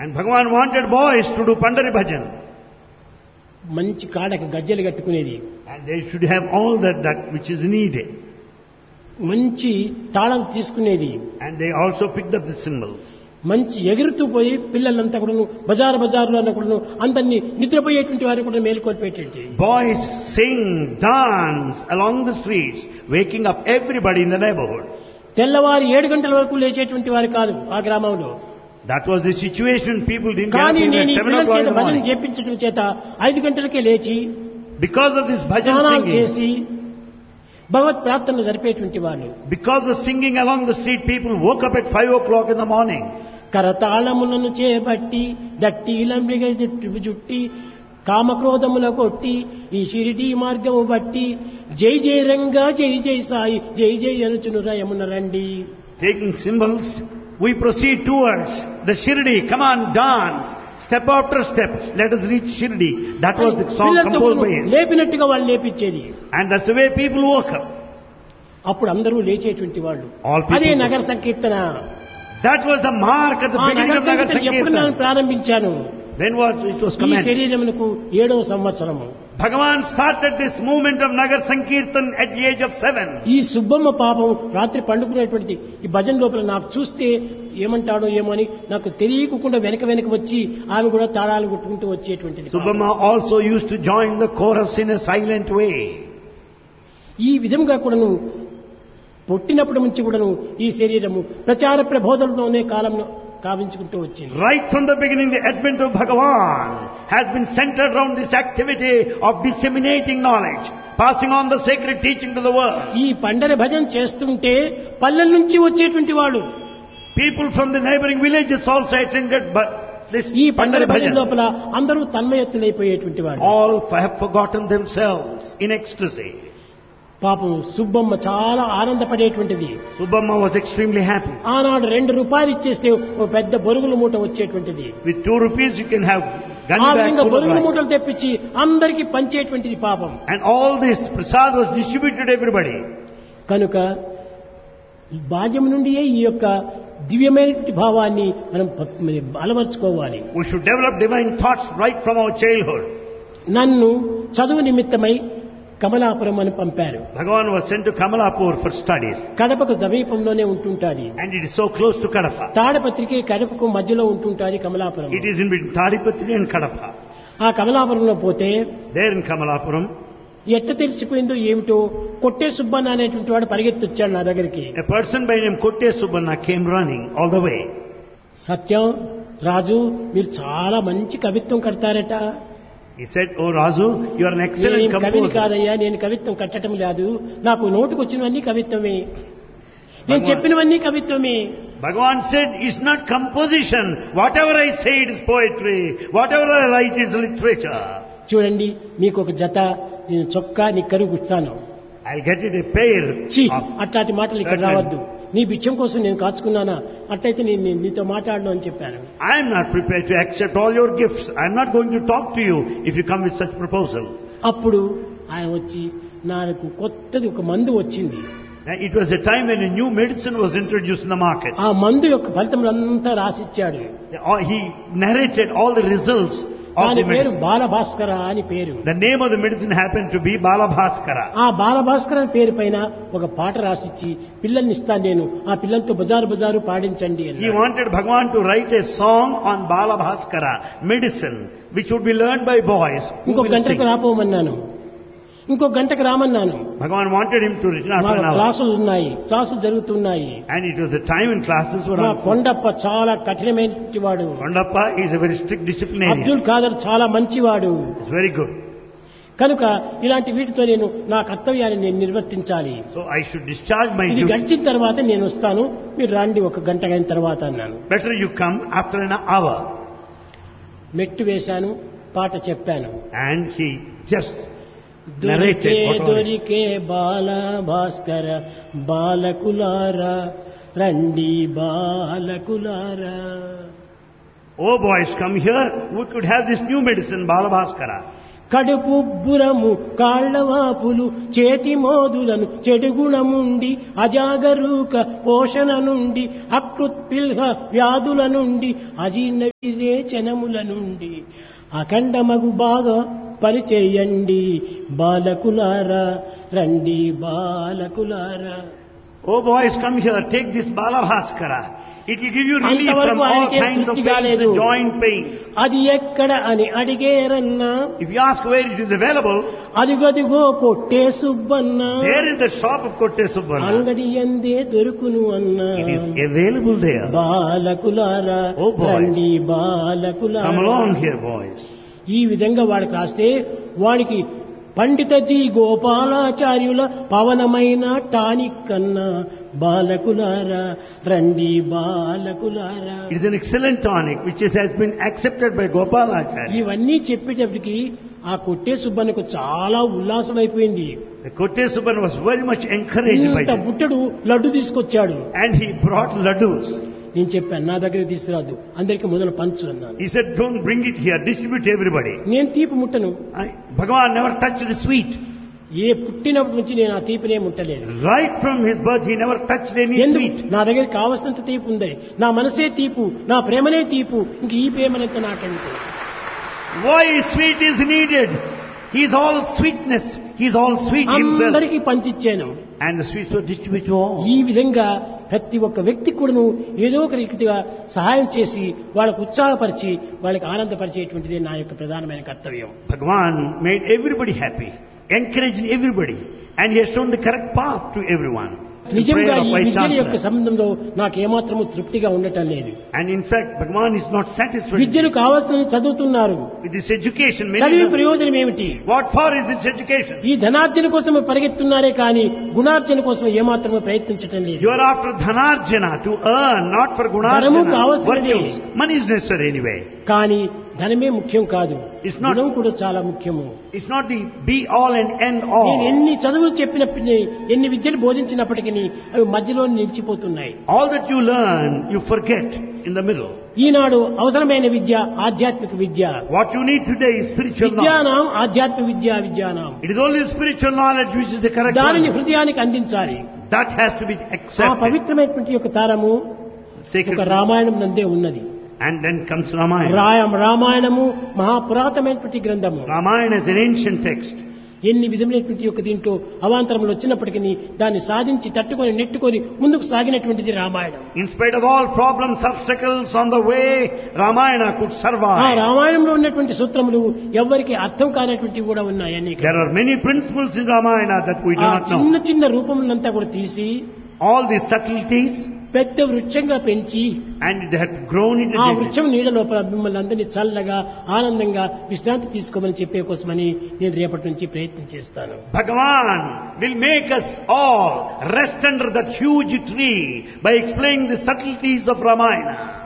And Bhagavan wanted boys to do Pandari Bhajan. మంచి కాడకి గజ్జెలు కట్టుకునేది, And they should have all that which is needed. మంచి తాళం తీసుకునేది, And they also picked up the cymbals. మంచి ఎగురుతూ పోయి పిల్లలంతా కూడా బజారులో అన్న కూడా అందరినీ నిద్రపోయేటువంటి వారు కూడా మేలుకొల్పేటువంటి. Boys sing, dance along the streets, waking up everybody in the neighborhood. తెల్లవారు 7 గంటల వరకు లేచేటువంటి వారు కాదు ఆ గ్రామంలో. That was the situation. People didn't get up కానీ even నేను at ఈ 7 పిల్లల o'clock చేత in the భజన morning. చేపించడం చేత 5 గంటలకే లేచి Because of this bhajan స్నానాలు singing, చేసి భగవత్ ప్రార్థనలు జరిపేటువంటి వాళ్ళు. because of singing along the street, people woke up at 5 o'clock in the morning. కరతాళములను చేపట్టి దట్టిల మృగ జుట్టి కామక్రోధముల కొట్టి ఈ షిరిడీ మార్గము బట్టి జై జై రంగా జై జై సాయి జై జై అనుచును రయమున రండి. Taking cymbals, we proceed towards the Shirdi. Come on, dance. Step after step, let us reach Shirdi. That was the song పిల్లలతో composed by him. లేపినట్టుగా వాళ్ళు లేపించేది. And that's the way people woke up. అప్పుడు అందరూ లేచేటువంటి వాళ్ళు. All people అదే woke నగర సంకీర్తన. That was the mark at the ఆ beginning నగర of Nagar సంకీర్తన ఎప్పుడు నేను Sankirtan. ప్రారంభించాను? When it was ఈ commenced. శరీరమునకు 7వ సంవత్సరము. Bhagavan started this movement of Nagar Sankirtan at the age of 7. ఈ సుబ్బమ్మ పాపం రాత్రి పండుకునేటువంటి ఈ భజన లోపల నాకు చూస్తే ఏమంటాడో ఏమో అని నాకు తెలియకుండా వెనక వచ్చి ఆమె కూడా తాళాలు కొట్టుకుంటూ వచ్చేటువంటిది. Subhamma also used to join the chorus in a silent way. ఈ విధంగా కూడాను పుట్టినప్పటి నుంచి కూడాను ఈ శరీరము ప్రచార ప్రబోధనలోనే కాలంలో కావించుకుంటూ వచ్చింది. Right from the beginning, the advent of Bhagavan has been centered around this activity of disseminating knowledge, passing on the sacred teaching to the world. ఈ పండరి భజన చేస్తుంటే పల్లెల నుంచి వచ్చేటువంటి వాడు People from the neighboring villages also attended this ఈ Pandari Pandari భజన Bhajan. లోపల అందరూ తన్మయత్తులైపోయేటువంటి వాడు. All have forgotten themselves in ecstasy. పాపం సుబ్బమ్మ చాలా ఆనందపడేటువంటిది. Subhamma was extremely happy. ఆనాడు 2 రూపాయలు ఇచ్చేస్తే ఓ పెద్ద బొరుగుల మూట వచ్చేటువంటిది. With 2 rupees you can have ఆ gunny bag విధంగా full of బొరుగుల rice. మూటలు తెప్పించి అందరికీ పంచేటువంటిది పాపం. And all this prasad was distributed to everybody. కనుక బాల్యం నుండియే ఈ యొక్క దివ్యమైనటువంటి భావాన్ని మనం అలవర్చుకోవాలి. We should develop divine thoughts right from our childhood. నన్ను చదువు నిమిత్తమై కమలాపురం అని పంపారు. Bhagavan was sent to Kamalapur for studies. కడపకు సమీపంలోనే ఉంటుంటాది. And it is so close to Kadapa. తాడపత్రికి కడపకు మధ్యలో ఉంటుంటాది Kamalapuram. It is in between Tadipatri and Kadapa. ఆ కమలాపురంలో పోతే There in Kamalapuram, ఎట్ట తెలిసిపోయిందో ఏమిటో కొట్టే సుబ్బన్న అనేటువంటి వాడు పరిగెత్తి వచ్చాడు నా దగ్గరికి. a person by name Kotte Subbanna came running all the way. సత్యం రాజు మీరు చాలా మంచి కవిత్వం కడతారట. He said, "Oh Razu, you are an excellent నేను కవిని composer." కాదయ్యా, నేను కవిత్వం కట్టడం లేదు, నాకు నోటుకు వచ్చినవన్నీ కవిత్వమే, నేను చెప్పినవన్నీ కవిత్వమే. Bhagavan said, "It's not composition. Whatever I say, it is poetry. Whatever I write is literature." చూడండి మీకు ఒక జత నేను చొక్కా నీ కరువు ఇస్తాను. I'll get it a pair ఛీ, of అట్లాంటి మాటలు ఇక్కడ రావద్దు, నీ బిచ్చం కోసం నేను కాచుకున్నానా, అట్లయితే నేను నీతో మాట్లాడను అని చెప్పాను. I am not prepared to accept all your gifts. I am not going to talk to you if you come with such proposal. అప్పుడు ఆయన వచ్చి నాకు కొత్తది ఒక మందు వచ్చింది. Now, it was a time when a new medicine was introduced in the market. ఆ మందు యొక్క ఫలితములంతా రాసిచ్చాడు. He narrated all the results of దాని the పేరు medicine. బాలభాస్కర అని పేరు. The name of the medicine happened to be Balabhaskara. ఆ బాలభాస్కర పేరు పైన ఒక పాట రాసిచ్చి పిల్లల్ని ఇస్తాను నేను, ఆ పిల్లలతో బజారు పాడించండి అని. He wanted Bhagavan to write a song on Balabhaskara, medicine, which would be learned by boys who ఇంకో will గంటకు sing. రాపోమన్నాను, ఇంకో గంటకు రామన్నాను. Bhagavan wanted him to return after an hour. క్లాసులు ఉన్నాయి, క్లాసులు జరుగుతున్నాయి. And it was the time when classes were మా on. Kondappa చాలా కఠినమైన వాడు, Kondappa is a very strict disciplinarian. Abdul Khader చాలా మంచివాడు. It's very good. కనుక ఇలాంటి వీటితో నేను నా కర్తవ్యాన్ని నేను నిర్వర్తించాలి. So I should discharge my ఇది duty. గడిచిన తర్వాత నేను వస్తాను, మీరు రండి ఒక గంట అయిన తర్వాత అన్నాను. Better you come after an hour. మెట్టు వేశాను, పాట చెప్పాను. And he just దొరికే narrated what all. దొరికే బాల భాస్కర బాలకులారా రండి బాలకులారా. Oh boys, come here. We could have this new medicine, Balabhaskara. కడుపుబ్బురము కాళ్లవాపులు చేతి మోదులను చెడుగుణముండి అజాగరూక పోషణ నుండి అకృత్పిల్హ వ్యాధుల నుండి అజీర్ణ విరేచనముల నుండి అఖండమగు బాగా పరిచేయండి బాలకులారా రండి బాలకులారా. Oh boys, come here, take this Balabhaskara. It will give you relief from all kinds of pains, the joint pains. అది ఎక్కడ అని అడిగేరన్నా, If you ask where it is available, అదిగదిగో కొట్టే Subbanna, there is the shop of Kotte Subbanna. అంగడి ఎందే దొరుకును అన్నా. It is available there. బాలకులారా Oh boys. రండి బాలకులారా. Come along here, boys. ఈ విధంగా వాడికి రాస్తే వాడికి పండితజీ గోపాలాచార్యుల పవనమైన టానిక్ కన్నా బాలకులారా రండి బాలకులారా. It is an excellent tonic which has been accepted by Gopalacharya. ఇవన్నీ చెప్పేటప్పటికి ఆ కొట్టే సుబ్బన్నకు చాలా ఉల్లాసం అయిపోయింది. The Kotte Subbanna was very much encouraged by ఇంత this. బుట్టడు లడ్డు తీసుకొచ్చాడు. And he brought laddus. నేను చెప్పాను నా దగ్గర తీసుకురాదు, అందరికి మొదలు పంచు అన్నాను. He said, don't bring it here, distribute to everybody. నేను తీపి ముట్టను. Bhagavan never touched the sweet. ఏ పుట్టినప్పటి నుంచి నేను ఆ తీపినే ముట్టలేదు. Right from his birth, he never touched any ఎందుకు? sweet. నా దగ్గర కావలసినంత తీపి ఉంది, నా మనసే తీపు, నా ప్రేమనే తీపు, ఇంక ఈ ప్రేమనంత నాకంటే. Why sweet is needed? He is all sweetness. He is all sweet himself. అందరికీ పంచిచ్చాను. And the sweets were distributed to all. ఈ విధంగా ప్రతి ఒక్క వ్యక్తి కూడాను ఏదో ఒక రీతిగా సహాయం చేసి వాళ్ళకు ఉత్సాహపరిచి వాళ్ళకి ఆనందపరిచేటువంటిది నా యొక్క ప్రధానమైన కర్తవ్యం. Bhagavan made everybody happy, encouraged everybody, and he has shown the correct path to everyone. The నిజంగా prayer of ఈ Vice విద్య యొక్క Chancellor. సంబంధంలో నాకు ఏమాత్రము తృప్తిగా ఉండటం లేదు. And in fact, Bhagavan is not satisfied విద్యను కావాల్సిన చదువుతున్నారు, with this education. చదివి ప్రయోజనం ఏమిటి? What for is this education? ఈ ధనార్జన కోసం పరిగెత్తున్నారే కానీ గుణార్జన కోసం ఏమాత్రము ప్రయత్నించటం లేదు. You are after dhanarjana to earn, not for ధనము gunarjana. కావలసినదే. Virtues. Money is necessary anyway. కానీ ధనమే ముఖ్యం కాదు, It's not- గుణం కూడా చాలా ముఖ్యము. It's not the be all and end నేను all. ఎన్ని చదువులు చెప్పినప్పటికీ, ఎన్ని విద్యలు బోధించినప్పటికీ అవి మధ్యలో నిలిచిపోతున్నాయి. All that you learn, you forget in the middle. ఈనాడు అవసరమైన విద్య ఆధ్యాత్మిక విద్య. What you need today is spiritual knowledge. విద్యానాం ఆధ్యాత్మిక విద్యానాం. It is only spiritual knowledge which is the correct దానిని one. హృదయానికి అందించాలి. That has to be ఆ accepted. పవిత్రమైనటువంటి యొక్క తారము Sacred. ఒక రామాయణం నందే ఉన్నది. And then comes Ramayana. రామాయణము మహాపురాతమైనటువంటి గ్రంథము. Ramayana is an ancient text. ఎన్ని విధమైనటువంటి యొక్క దీంట్లో అవాంతరములు వచ్చినప్పటికీ దాన్ని సాధించి తట్టుకొని నెట్టుకొని ముందుకు సాగినటువంటిది Ramayanam. In spite of all problems, obstacles on the way, Ramayana could ఆ survive. రామాయణంలో ఉన్నటువంటి సూత్రములు ఎవరికి అర్థం కానటువంటివి కూడా ఉన్నాయి. అనేక There are many principles in Ramayana that we do ఆ not know. చిన్న చిన్న రూపములంతా కూడా తీసి All these subtleties, పెద్ద వృక్షంగా పెంచి and they have grown into ఆ dignity. వృక్షం నీడ లోపల మిమ్మల్ని అందరినీ చల్లగా ఆనందంగా విశ్రాంతి తీసుకోమని చెప్పే కోసమని నేను రేపటి నుంచి ప్రయత్నం చేస్తాను. Bhagavan will make us all rest under that huge tree by explaining the subtleties of Ramayana.